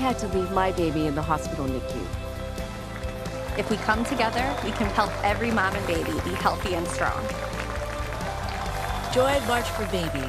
had to leave my baby in the hospital NICU. If we come together, we can help every mom and baby be healthy and strong. Joy March for Babies.